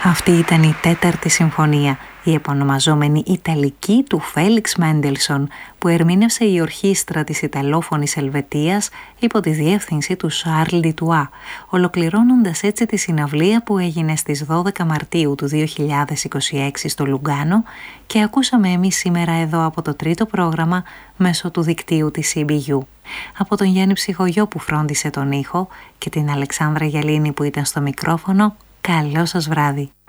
Αυτή ήταν η τέταρτη συμφωνία, η επωνομαζόμενη Ιταλική του Φέλιξ Μέντελσον, που ερμήνευσε η ορχήστρα της Ιταλόφωνης Ελβετίας υπό τη διεύθυνση του Σαρλ Ντιτουά, ολοκληρώνοντας έτσι τη συναυλία που έγινε στις 12 Μαρτίου του 2026 στο Λουγκάνο και ακούσαμε εμείς σήμερα εδώ από το τρίτο πρόγραμμα μέσω του δικτύου της CBU. Από τον Γιάννη Ψυχογιό που φρόντισε τον ήχο και την Αλεξάνδρα Γιαλίνη που ήταν στο μικρόφωνο, καλό σας βράδυ.